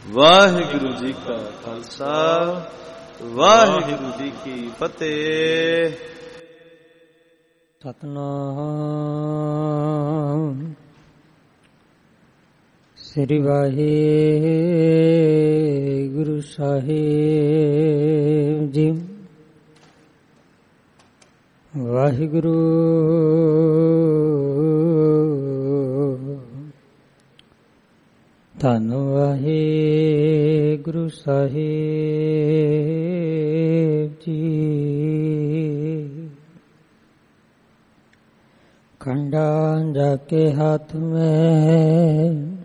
ਵਾਹਿਗੁਰੂ ਜੀ ਕਾ ਖਾਲਸਾ, ਵਾਹਿਗੁਰੂ ਜੀ ਕੀ ਫਤਿਹ। ਸਤਨਾਮ ਸ੍ਰੀ ਵਾਹਿਗੁਰੂ ਸਾਹਿਬ ਜੀ। ਵਾਹਿਗੁਰੂ ਧੰਨ ਵਾਹਿਗੁਰੂ ਸਾਹਿਬ ਜੀ। खंडा जाके हाथ में